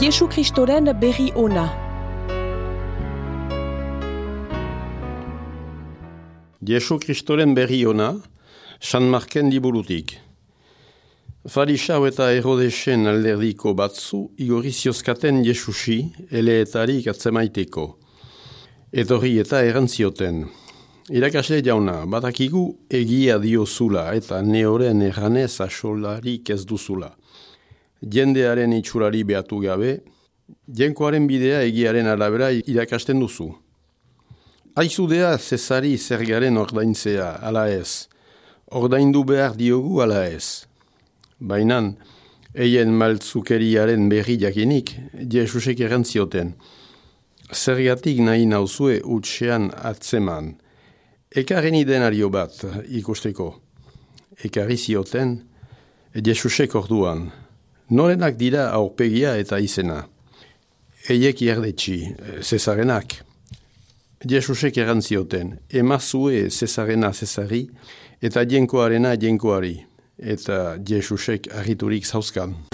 Jesu Kristoren berri ona. Jesu Kristoren berri ona, San Marken liburutik. Farisau eta Herodesen alderdiko batzu igorri ziozkaten Jesusi eleetarik atzemaiteko. Etorri eta erantzioten. Irakasle jauna, badakigu egia diozula eta neoren erranez asolarik ez duzula. Jendearen itxurari behatu gabe, jenkoaren bidea egiaren arabera irakasten duzu. Aizudea Zesari zergaren ordaintzea, ala ez. Ordaindu behar diogu, ala ez. Bainan, eien maltzukeriaren berri jakinik, Jesusek erantzioten. Zergatik nahi nauzue utxean atzeman. Ekarren idenario bat ikusteko. Ekarri zioten, Jesusek orduan. Norenak dira aurpegia eta izena. Eiek iardetxi, Zesarenak. Jesusek erantzioten, emazue Zesarena Zesari eta jenkoarena jenkoari. Eta Jesusek harriturik zauzkan.